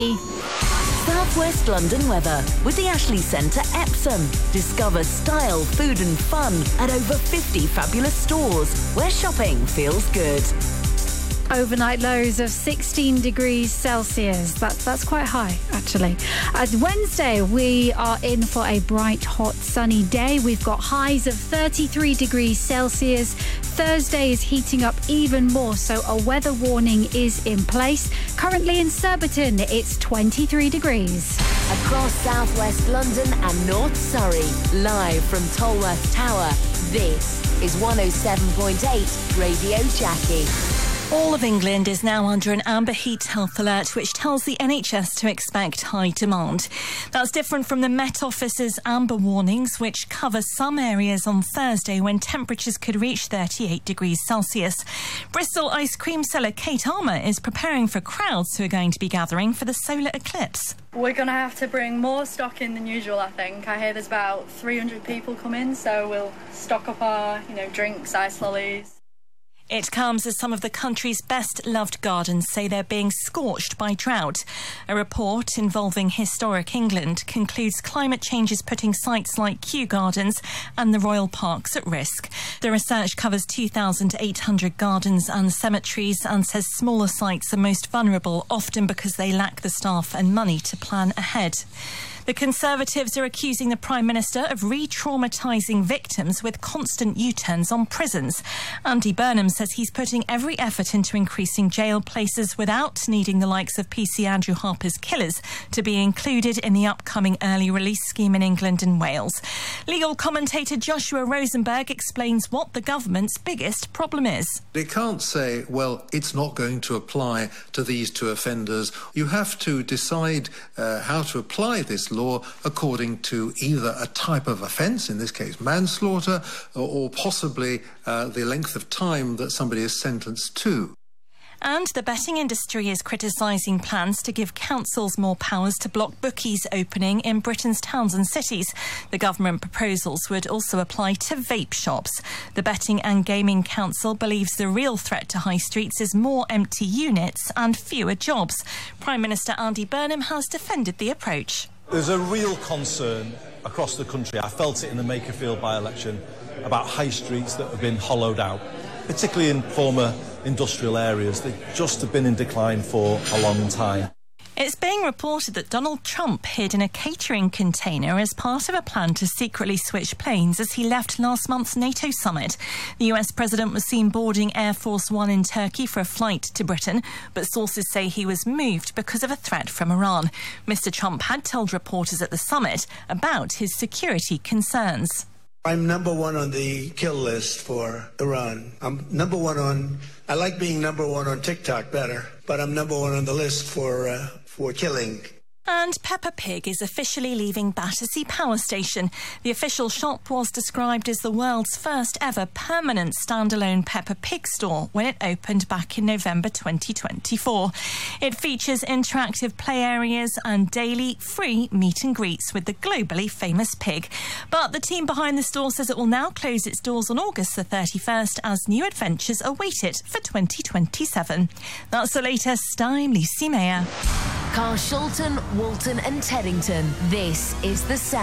South West London weather with the Ashley Centre Epsom. Discover style, food and fun at over 50 fabulous stores where shopping feels good. Overnight lows of 16 degrees Celsius. That's quite high, actually. As Wednesday, we are in for a bright, hot, sunny day. We've got highs of 33 degrees Celsius. Thursday is heating up even more, so a weather warning is in place. Currently in Surbiton, it's 23 degrees. Across southwest London and North Surrey, live from Tolworth Tower, this is 107.8 Radio Jackie. All of England is now under an amber heat health alert, which tells the NHS to expect high demand. That's different from the Met Office's amber warnings, which cover some areas on Thursday when temperatures could reach 38 degrees Celsius. Bristol ice cream seller Kate Armour is preparing for crowds who are going to be gathering for the solar eclipse. We're going to have to bring more stock in than usual, I think. I hear there's about 300 people come in, so we'll stock up our, drinks, ice lollies. It comes as some of the country's best-loved gardens say they're being scorched by drought. A report involving Historic England concludes climate change is putting sites like Kew Gardens and the Royal Parks at risk. The research covers 2,800 gardens and cemeteries and says smaller sites are most vulnerable, often because they lack the staff and money to plan ahead. The Conservatives are accusing the Prime Minister of re-traumatising victims with constant U-turns on prisons. Andy Burnham says he's putting every effort into increasing jail places without needing the likes of PC Andrew Harper's killers to be included in the upcoming early release scheme in England and Wales. Legal commentator Joshua Rosenberg explains what the government's biggest problem is. They can't say, well, it's not going to apply to these two offenders. You have to decide how to apply this law according to either a type of offence, in this case manslaughter, or possibly the length of time that somebody is sentenced to. And the betting industry is criticising plans to give councils more powers to block bookies opening in Britain's towns and cities. The government proposals would also apply to vape shops. The Betting and Gaming Council believes the real threat to high streets is more empty units and fewer jobs. Prime Minister Andy Burnham has defended the approach. There's a real concern across the country, I felt it in the Makerfield by-election, about high streets that have been hollowed out, particularly in former industrial areas. They just have been in decline for a long time. It's being reported that Donald Trump hid in a catering container as part of a plan to secretly switch planes as he left last month's NATO summit. The US president was seen boarding Air Force One in Turkey for a flight to Britain, but sources say he was moved because of a threat from Iran. Mr. Trump had told reporters at the summit about his security concerns. I'm number one on the kill list for Iran. I'm number one on, I like being number one on TikTok better, but I'm number one on the list for killing. And Peppa Pig is officially leaving Battersea Power Station. The official shop was described as the world's first ever permanent standalone Peppa Pig store when it opened back in November 2024. It features interactive play areas and daily free meet and greets with the globally famous pig. But the team behind the store says it will now close its doors on August the 31st as new adventures await it for 2027. That's the latest. I'm Lucy Mayer. Carshalton, Walton and Teddington. This is the sound.